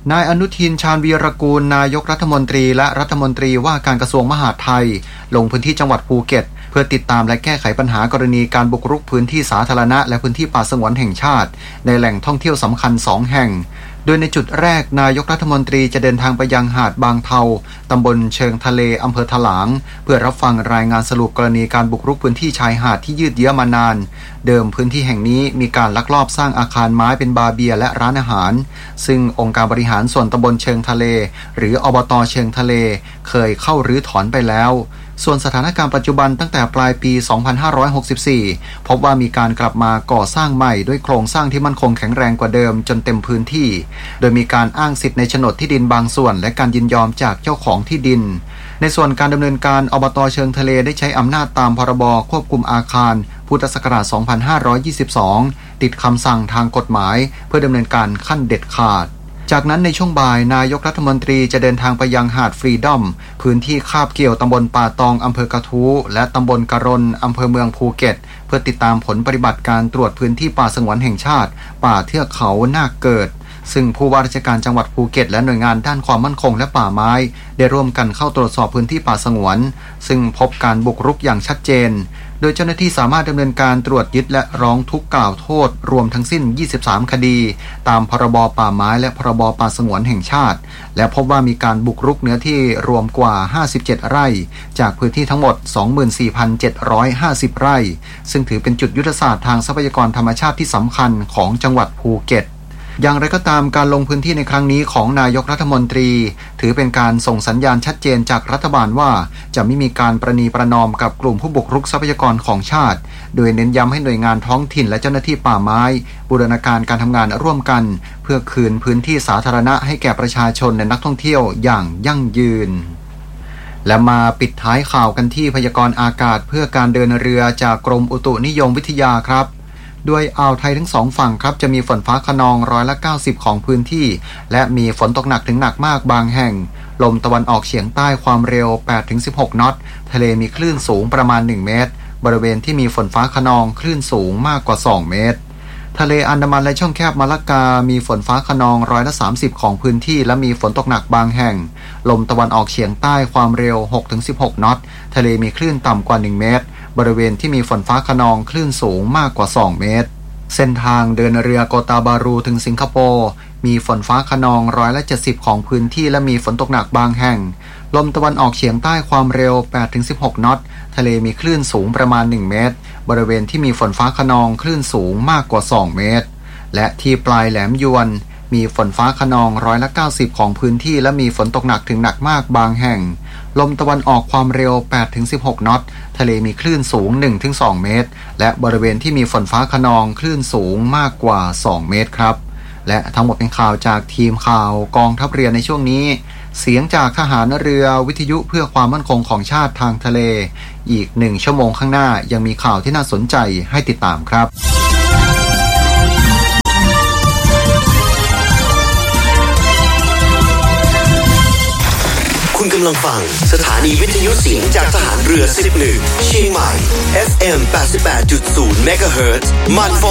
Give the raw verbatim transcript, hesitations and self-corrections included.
นายอนุทินชาญวีรกูลนายกรัฐมนตรีและรัฐมนตรีว่าการกระทรวงมหาดไทยลงพื้นที่จังหวัดภูเก็ตเพื่อติดตามและแก้ไขปัญหากรณีการบุกรุกพื้นที่สาธารณะและพื้นที่ป่าสงวนแห่งชาติในแหล่งท่องเที่ยวสำคัญสองแห่งโดยในจุดแรกนายกรัฐมนตรีจะเดินทางไปยังหาดบางเทาตำบลเชิงทะเลอำเภอถลางเพื่อรับฟังรายงานสรุปกรณีการบุกรุกพื้นที่ชายหาดที่ยืดเยื้อมานานเดิมพื้นที่แห่งนี้มีการลักลอบสร้างอาคารไม้เป็นบาร์เบียร์และร้านอาหารซึ่งองค์การบริหารส่วนตำบลเชิงทะเลหรืออบต.เชิงทะเลเคยเข้ารื้อถอนไปแล้วส่วนสถานการณ์ปัจจุบันตั้งแต่ปลายปีสองพันห้าร้อยหกสิบสี่พบว่ามีการกลับมาก่อสร้างใหม่ด้วยโครงสร้างที่มั่นคงแข็งแรงกว่าเดิมจนเต็มพื้นที่โดยมีการอ้างสิทธิ์ในโฉนดที่ดินบางส่วนและการยินยอมจากเจ้าของที่ดินในส่วนการดำเนินการอบต.เชิงทะเลได้ใช้อำนาจตามพรบควบคุมอาคารพุทธศักราชสองพันห้าร้อยยี่สิบสองติดคำสั่งทางกฎหมายเพื่อดำเนินการขั้นเด็ดขาดจากนั้นในช่วงบ่ายนายกรัฐมนตรีจะเดินทางไปยังหาดฟรีดอมพื้นที่คาบเกี่ยวตำบลป่าตองอำเภอกระทู้และตำบลกะรนอำเภอเมืองภูเก็ตเพื่อติดตามผลปฏิบัติการตรวจพื้นที่ป่าสงวนแห่งชาติป่าเทือกเขานาคเกิดซึ่งผู้ว่าราชการจังหวัดภูเก็ตและหน่วยงานด้านความมั่นคงและป่าไม้ได้ร่วมกันเข้าตรวจสอบพื้นที่ป่าสงวนซึ่งพบการบุกรุกอย่างชัดเจนโดยเจ้าหน้าที่สามารถดำเนินการตรวจยึดและร้องทุกข์กล่าวโทษรวมทั้งสิ้นยี่สิบสามคดีตามพรบป่าไม้และพรบป่าสงวนแห่งชาติและพบว่ามีการบุกรุกเนื้อที่รวมกว่าห้าสิบเจ็ดไร่จากพื้นที่ทั้งหมด สองหมื่นสี่พันเจ็ดร้อยห้าสิบ ไร่ซึ่งถือเป็นจุดยุทธศาสตร์ทางทรัพยากรธรรมชาติที่สำคัญของจังหวัดภูเก็ตอย่างไรก็ตามการลงพื้นที่ในครั้งนี้ของนายกรัฐมนตรีถือเป็นการส่งสัญญาณชัดเจนจากรัฐบาลว่าจะไม่มีการประนีประนอมกับกลุ่มผู้บุกรุกทรัพยากรของชาติโดยเน้นย้ำให้หน่วยงานท้องถิ่นและเจ้าหน้าที่ป่าไม้บูรณาการการทำงานร่วมกันเพื่อคืนพื้นที่สาธารณะให้แก่ประชาชนและนักท่องเที่ยวอย่างยั่งยืนและมาปิดท้ายข่าวกันที่พยากรณ์อากาศเพื่อการเดินเรือจากกรมอุตุนิยมวิทยาครับด้วยอ่าวไทยทั้งสองฝั่งครับจะมีฝนฟ้าคะนองร้อยละเก้าสิบของพื้นที่และมีฝนตกหนักถึงหนักมากบางแห่งลมตะวันออกเฉียงใต้ความเร็ว แปดถึงสิบหก น็อตทะเลมีคลื่นสูงประมาณหนึ่งเมตรบริเวณที่มีฝนฟ้าคะนองคลื่นสูงมากกว่าสองเมตรทะเลอันดามันและช่องแคบมาลากามีฝนฟ้าคะนองร้อยละสามสิบของพื้นที่และมีฝนตกหนักบางแห่งลมตะวันออกเฉียงใต้ความเร็ว หกถึงสิบหก น็อตทะเลมีคลื่นต่ำกว่าหนึ่งเมตรบริเวณที่มีฝนฟ้าคะนองคลื่นสูงมากกว่าสองเมตรเส้นทางเดินเรือโกตาบารูถึงสิงคโปร์มีฝนฟ้าคะนองร้อยละเจ็ดสิบของพื้นที่และมีฝนตกหนักบางแห่งลมตะวันออกเฉียงใต้ความเร็ว แปดถึงสิบหก น็อตทะเลมีคลื่นสูงประมาณหนึ่งเมตรบริเวณที่มีฝนฟ้าคะนองคลื่นสูงมากกว่าสองเมตรและที่ปลายแหลมยวนมีฝนฟ้าคะนองร้อยละเก้าสิบของพื้นที่และมีฝนตกหนักถึงหนักมากบางแห่งลมตะวันออกความเร็ว แปดถึงสิบหก น็อตทะเลมีคลื่นสูง หนึ่งถึงสอง เมตรและบริเวณที่มีฝนฟ้าคะนองคลื่นสูงมากกว่าสองเมตรครับและทั้งหมดเป็นข่าวจากทีมข่าวกองทัพเรือในช่วงนี้เสียงจากทหารเรือวิทยุเพื่อความมั่นคงของชาติทางทะเลอีกหนึ่งชั่วโมงข้างหน้ายังมีข่าวที่น่าสนใจให้ติดตามครับคุณกำลังฟังสถานีวิทยุเสียงจากทหารเรือสิบเอ็ดเชียงใหม่ เอฟ เอ็ม แปดสิบแปดจุดศูนย์ เมกะเฮิรตซ์มันโฟ